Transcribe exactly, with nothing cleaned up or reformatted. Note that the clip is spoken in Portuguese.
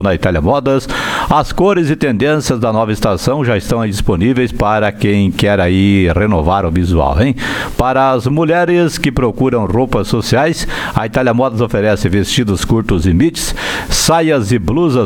Na Itália Modas, as cores e tendências da nova estação já estão aí disponíveis para quem quer aí renovar o visual, hein? Para as mulheres que procuram roupas sociais, a Itália Modas oferece vestidos curtos e mits, saias e blusas